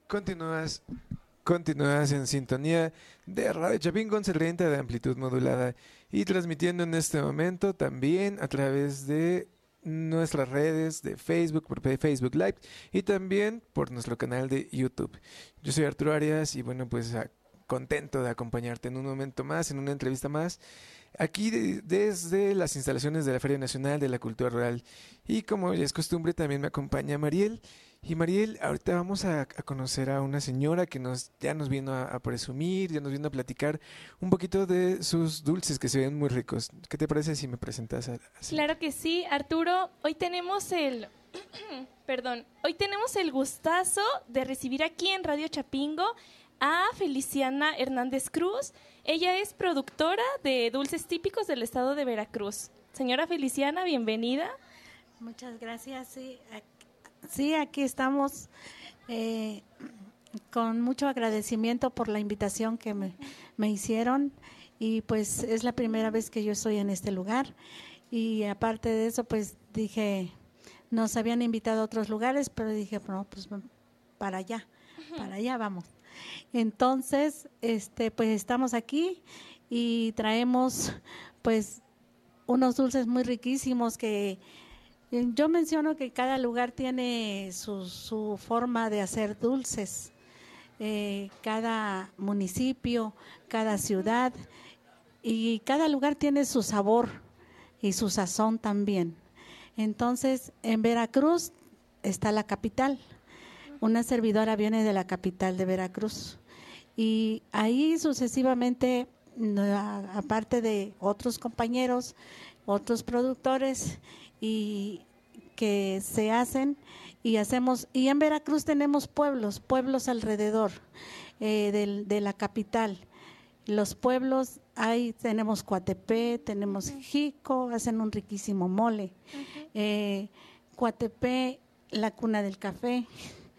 Continúas, continúas en sintonía de Radio Chapín con 30 de amplitud modulada y transmitiendo en este momento también a través de nuestras redes de Facebook, por Facebook Live y también por nuestro canal de YouTube. Yo soy Arturo Arias y bueno, pues contento de acompañarte en un momento más, en una entrevista más, aquí desde las instalaciones de la Feria Nacional de la Cultura Rural. Y como ya es costumbre, también me acompaña Mariel. Y Mariel, ahorita vamos a conocer a una señora que ya nos vino a presumir, ya nos vino a platicar un poquito de sus dulces que se ven muy ricos. ¿Qué te parece si me presentas así? Claro que sí, Arturo. Hoy tenemos hoy tenemos el gustazo de recibir aquí en Radio Chapingo a Feliciana Hernández Cruz. Ella es productora de dulces típicos del estado de Veracruz. Señora Feliciana, bienvenida. Muchas gracias. Sí, aquí estamos con mucho agradecimiento por la invitación que me hicieron y pues es la primera vez que yo estoy en este lugar y aparte de eso pues dije, nos habían invitado a otros lugares, pero dije, no, pues para allá vamos. Entonces, pues estamos aquí y traemos pues unos dulces muy riquísimos que yo menciono que cada lugar tiene su forma de hacer dulces, cada municipio, cada ciudad y cada lugar tiene su sabor y su sazón también. Entonces, en Veracruz está la capital. Una servidora viene de la capital de Veracruz y ahí sucesivamente, aparte de otros compañeros, otros productores y que se hacen y hacemos, y en Veracruz tenemos pueblos alrededor de la capital. Los pueblos, ahí tenemos Coatepé, tenemos Jico, hacen un riquísimo mole. Coatepé, la cuna del café.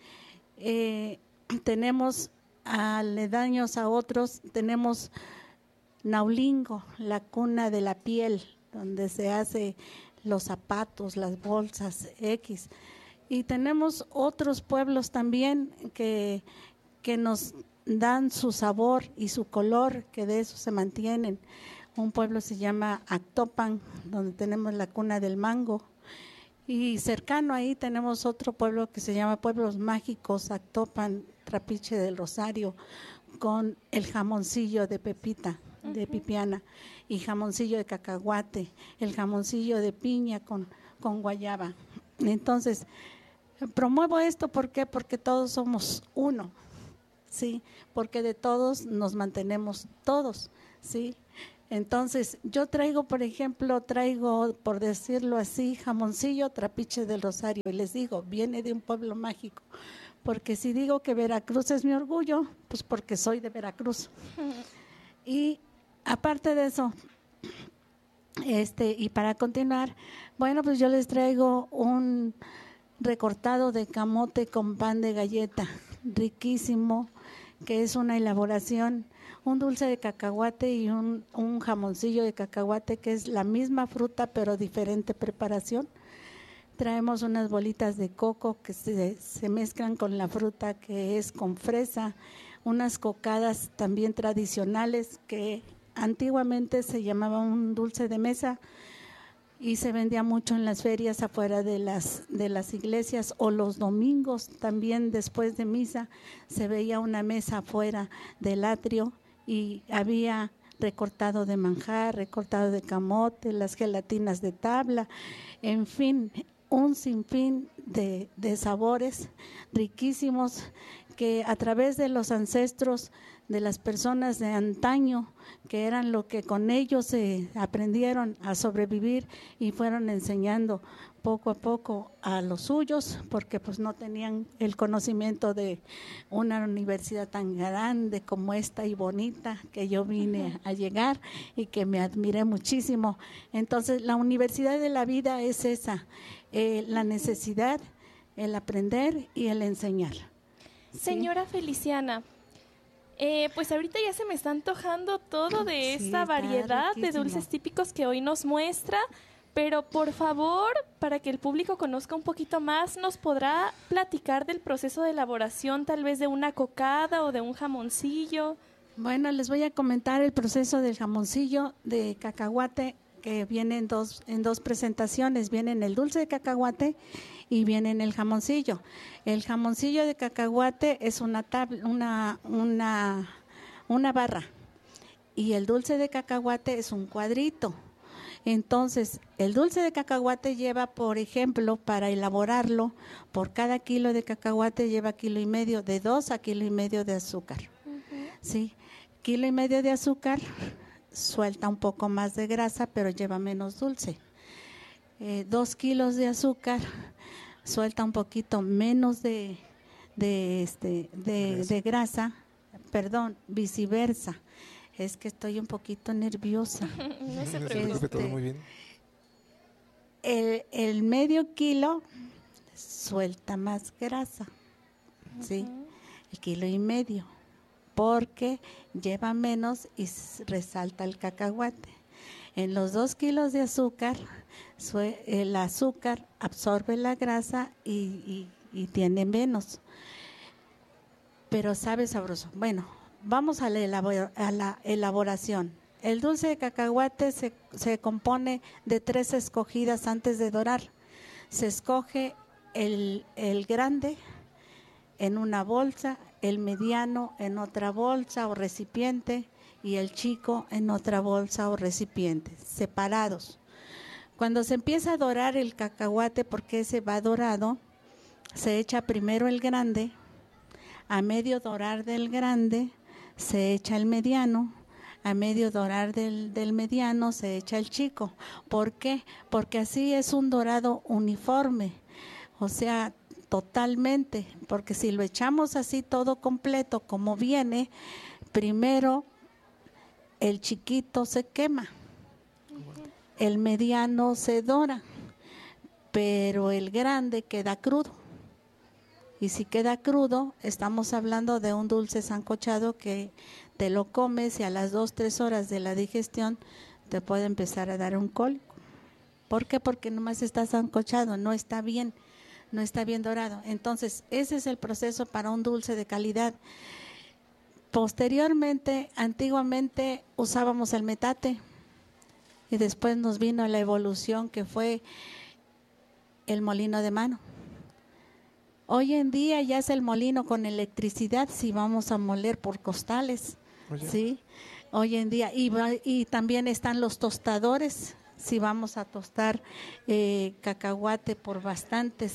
Tenemos aledaños a otros, tenemos Naulingo, la cuna de la piel, donde se hace los zapatos, las bolsas X. Y tenemos otros pueblos también que nos dan su sabor y su color, que de eso se mantienen. Un pueblo se llama Actopan, donde tenemos la cuna del mango. Y cercano ahí tenemos otro pueblo que se llama Pueblos Mágicos, Actopan, Trapiche del Rosario, con el jamoncillo de pepita, de pipiana, y jamoncillo de cacahuate, el jamoncillo de piña con guayaba. Entonces, promuevo esto, ¿por qué? Porque todos somos uno, ¿sí? Porque de todos nos mantenemos todos, ¿sí? Entonces, yo traigo, por decirlo así, jamoncillo Trapiche del Rosario, y les digo, viene de un pueblo mágico, porque si digo que Veracruz es mi orgullo, pues porque soy de Veracruz. Y aparte de eso, y para continuar, bueno, pues yo les traigo un recortado de camote con pan de galleta, riquísimo, que es una elaboración, un dulce de cacahuate y un jamoncillo de cacahuate, que es la misma fruta pero diferente preparación. Traemos unas bolitas de coco que se mezclan con la fruta, que es con fresa, unas cocadas también tradicionales que antiguamente se llamaba un dulce de mesa y se vendía mucho en las ferias afuera de las iglesias, o los domingos también después de misa se veía una mesa afuera del atrio y había recortado de manjar, recortado de camote, las gelatinas de tabla, en fin, un sinfín de sabores riquísimos que a través de los ancestros, de las personas de antaño, que eran lo que con ellos se aprendieron a sobrevivir y fueron enseñando poco a poco a los suyos, porque pues no tenían el conocimiento de una universidad tan grande como esta y bonita que yo vine a llegar y que me admiré muchísimo. Entonces, la universidad de la vida es esa, la necesidad, el aprender y el enseñar. Señora Feliciana, pues ahorita ya se me está antojando todo de esta variedad de dulces típicos que hoy nos muestra, Pero por favor, para que el público conozca un poquito más, ¿nos podrá platicar del proceso de elaboración, tal vez de una cocada o de un jamoncillo? Bueno, les voy a comentar el proceso del jamoncillo de cacahuate, que viene en dos presentaciones. Viene en el dulce de cacahuate y viene en el jamoncillo. El jamoncillo de cacahuate es una barra, y el dulce de cacahuate es un cuadrito. Entonces, el dulce de cacahuate lleva, por ejemplo, para elaborarlo, por cada kilo de cacahuate lleva 1,5 kilos, de 2 a 1,5 kilos de azúcar. ¿Sí? 1,5 kilos de azúcar suelta un poco más de grasa, pero lleva menos dulce. 2 kilos de azúcar suelta un poquito menos de grasa, perdón, viceversa. Es que estoy un poquito nerviosa. No se No preocupe. todo muy bien. El medio kilo suelta más grasa, ¿sí? 1,5 kilos, porque lleva menos y resalta el cacahuate. En los 2 kilos de azúcar, el azúcar absorbe la grasa y tiene menos. Pero sabe sabroso. Bueno, vamos a la elaboración. El dulce de cacahuate se compone de 3 escogidas antes de dorar. Se escoge el grande en una bolsa, el mediano en otra bolsa o recipiente y el chico en otra bolsa o recipiente, separados. Cuando se empieza a dorar el cacahuate, porque ese va dorado, se echa primero el grande. A medio dorar del grande se echa el mediano, a medio dorar del mediano se echa el chico. ¿Por qué? Porque así es un dorado uniforme, o sea, totalmente, porque si lo echamos así todo completo como viene, primero el chiquito se quema, el mediano se dora, pero el grande queda crudo. Y si queda crudo, estamos hablando de un dulce sancochado que te lo comes y a las 2-3 horas de la digestión te puede empezar a dar un cólico. ¿Por qué? Porque nomás está sancochado, no está bien dorado. Entonces, ese es el proceso para un dulce de calidad. Posteriormente, antiguamente usábamos el metate y después nos vino la evolución que fue el molino de mano. Hoy en día ya es el molino con electricidad si vamos a moler por costales, ¿sí? Hoy en día, y también están los tostadores, si vamos a tostar cacahuate por bastante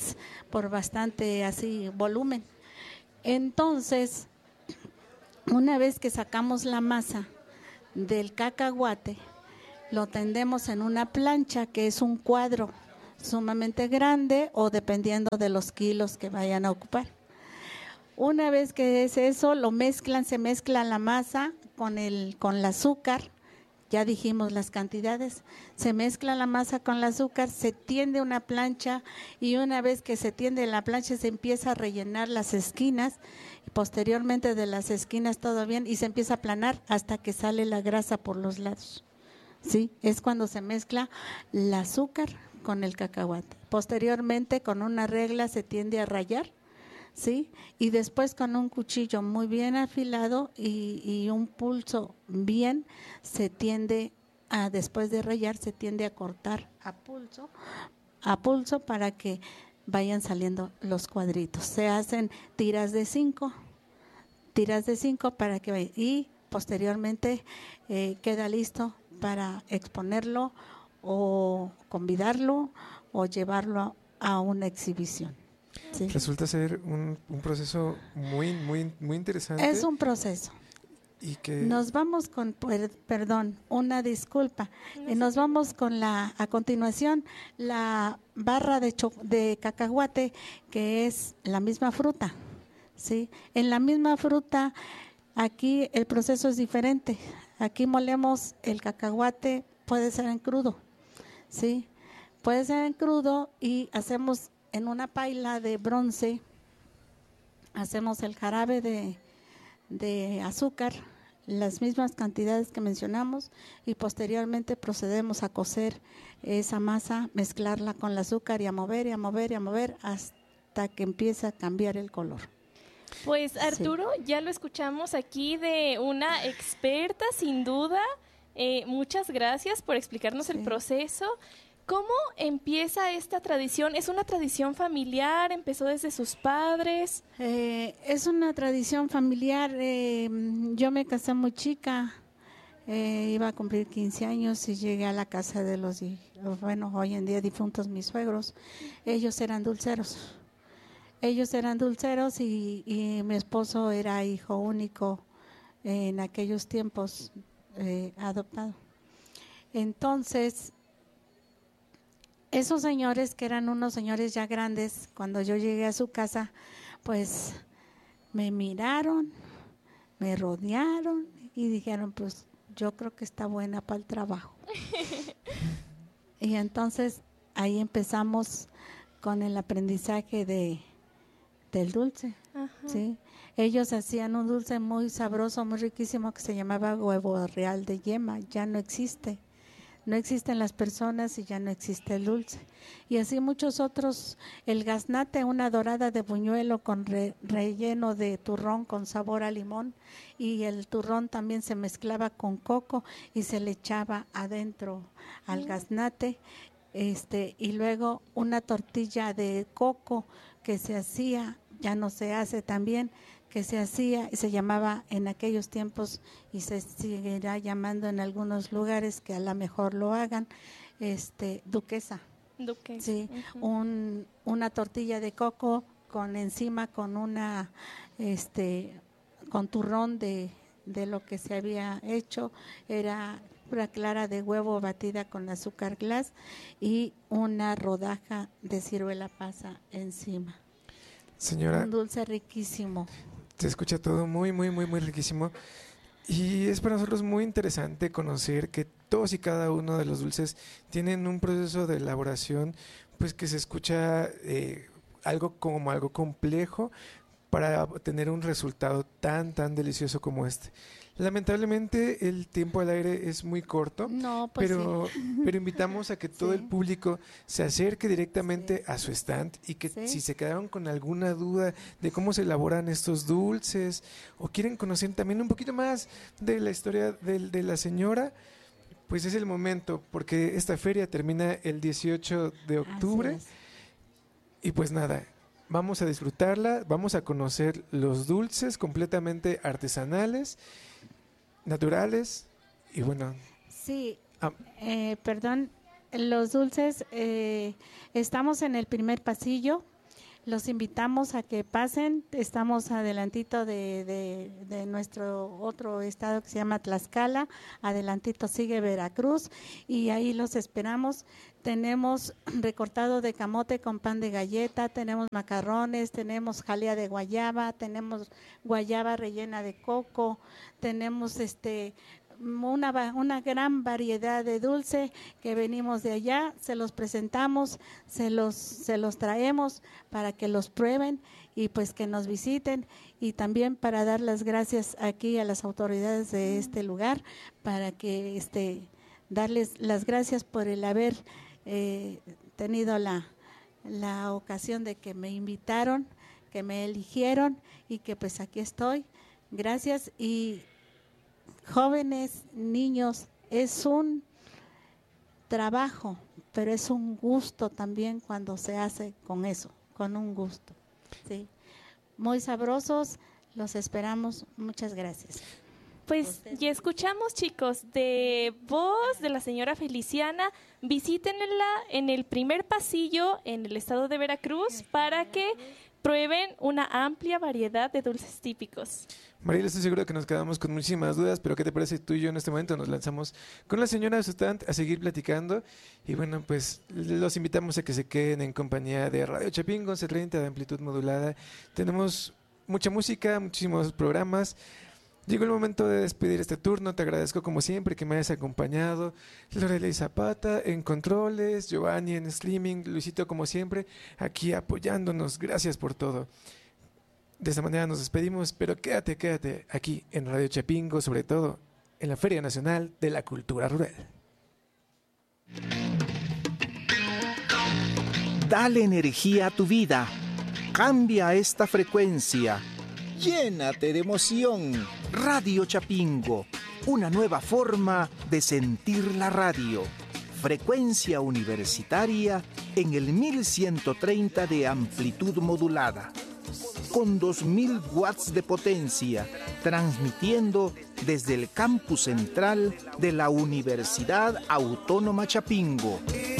así volumen. Entonces, una vez que sacamos la masa del cacahuate, lo tendemos en una plancha que es un cuadro sumamente grande o dependiendo de los kilos que vayan a ocupar. Una vez que es eso, se mezcla la masa con el azúcar, ya dijimos las cantidades, se mezcla la masa con el azúcar, se tiende una plancha y una vez que se tiende la plancha se empieza a rellenar las esquinas y posteriormente de las esquinas todo bien y se empieza a aplanar hasta que sale la grasa por los lados. Sí, es cuando se mezcla el azúcar con el cacahuate. Posteriormente con una regla se tiende a rallar, ¿sí? Y después con un cuchillo muy bien afilado y un pulso bien se tiende a, después de rallar, se tiende a cortar a pulso para que vayan saliendo los cuadritos. Se hacen tiras de 5 para que vayan, y posteriormente queda listo para exponerlo o convidarlo o llevarlo a una exhibición. ¿Sí? Resulta ser un proceso muy, muy, muy interesante. Es un proceso. Y que Nos vamos con, perdón, una disculpa. Nos vamos con a continuación, la barra de cacahuate, que es la misma fruta. ¿Sí? En la misma fruta, aquí el proceso es diferente. Aquí molemos el cacahuate, puede ser en crudo. ¿Sí? Puede ser en crudo y hacemos en una paila de bronce, hacemos el jarabe de azúcar, las mismas cantidades que mencionamos y posteriormente procedemos a cocer esa masa, mezclarla con el azúcar y a mover y a mover y a mover hasta que empiece a cambiar el color. Pues Arturo, ya lo escuchamos aquí de una experta sin duda. Muchas gracias por explicarnos el proceso. ¿Cómo empieza esta tradición? ¿Es una tradición familiar? ¿Empezó desde sus padres? Es una tradición familiar. Yo me casé muy chica, iba a cumplir 15 años y llegué a la casa de los, hoy en día difuntos mis suegros. Ellos eran dulceros. Y mi esposo era hijo único en aquellos tiempos, adoptado. Entonces, esos señores, que eran unos señores ya grandes, cuando yo llegué a su casa, pues me miraron, me rodearon y dijeron, pues yo creo que está buena para el trabajo. Y entonces ahí empezamos con el aprendizaje del dulce. ¿Sí? Ellos hacían un dulce muy sabroso, muy riquísimo, que se llamaba huevo real de yema. Ya no existe. No existen las personas y ya no existe el dulce. Y así muchos otros, el gaznate, una dorada de buñuelo con relleno de turrón con sabor a limón, y el turrón también se mezclaba con coco y se le echaba adentro al gaznate, y luego una tortilla de coco que se hacía, ya no se hace también, que se hacía y se llamaba en aquellos tiempos y se seguirá llamando en algunos lugares que a lo mejor lo hagan, duquesa. Sí, una tortilla de coco con encima con una con turrón de lo que se había hecho, era pura clara de huevo batida con azúcar glass y una rodaja de ciruela pasa encima. Señora, un dulce riquísimo. Se escucha todo muy, muy, muy, muy riquísimo. Y es para nosotros muy interesante conocer que todos y cada uno de los dulces tienen un proceso de elaboración, pues que se escucha algo complejo para obtener un resultado tan, tan delicioso como este. Lamentablemente el tiempo al aire es muy corto, pero invitamos a que todo el público se acerque directamente a su stand y que si se quedaron con alguna duda de cómo se elaboran estos dulces o quieren conocer también un poquito más de la historia de la señora, pues es el momento, porque esta feria termina el 18 de octubre y pues nada, vamos a disfrutarla, vamos a conocer los dulces completamente artesanales, naturales y bueno. Sí, perdón, los dulces, estamos en el primer pasillo, los invitamos a que pasen, estamos adelantito de nuestro otro estado que se llama Tlaxcala, adelantito sigue Veracruz y ahí los esperamos. Tenemos recortado de camote con pan de galleta, tenemos macarrones, tenemos jalea de guayaba, tenemos guayaba rellena de coco, tenemos una gran variedad de dulce que venimos de allá, se los presentamos, se los traemos para que los prueben y pues que nos visiten, y también para dar las gracias aquí a las autoridades de este lugar, para que darles las gracias por el haber tenido la ocasión de que me invitaron, que me eligieron y que pues aquí estoy. Gracias. Y jóvenes, niños, es un trabajo, pero es un gusto también cuando se hace con eso, con un gusto. Sí, muy sabrosos, los esperamos. Muchas gracias. Pues ya escuchamos, chicos, de voz de la señora Feliciana. Visítenla en el primer pasillo en el estado de Veracruz para que prueben una amplia variedad de dulces típicos. Mariela, estoy seguro que nos quedamos con muchísimas dudas, pero ¿qué te parece tú y yo en este momento? Nos lanzamos con la señora de su stand a seguir platicando y bueno, pues los invitamos a que se queden en compañía de Radio Chapingo 1130 de amplitud modulada. Tenemos mucha música, muchísimos programas. Llegó el momento de despedir este turno. Te agradezco como siempre que me hayas acompañado. Lorelei Zapata en controles, Giovanni en streaming, Luisito como siempre aquí apoyándonos. Gracias por todo. De esta manera nos despedimos, pero quédate aquí en Radio Chapingo, sobre todo en la Feria Nacional de la Cultura Rural. Dale energía a tu vida. Cambia esta frecuencia. Llénate de emoción. Radio Chapingo, una nueva forma de sentir la radio. Frecuencia universitaria en el 1130 de amplitud modulada. Con 2000 watts de potencia, transmitiendo desde el campus central de la Universidad Autónoma Chapingo.